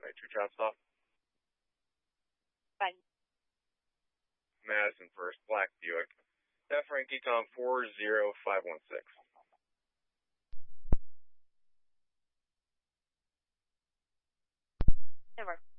Right, true chop stop. Fine. Madison first, Black Buick. F Frank Econ 40516. Never.